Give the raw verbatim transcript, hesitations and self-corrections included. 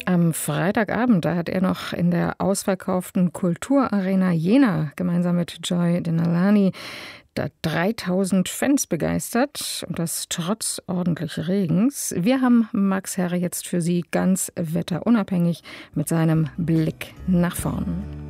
Am Freitagabend, da hat er noch in der ausverkauften Kulturarena Jena gemeinsam mit Joy Denalani da dreitausend Fans begeistert, und das trotz ordentlichen Regens. Wir haben Max Herre jetzt für Sie ganz wetterunabhängig mit seinem Blick nach vorn.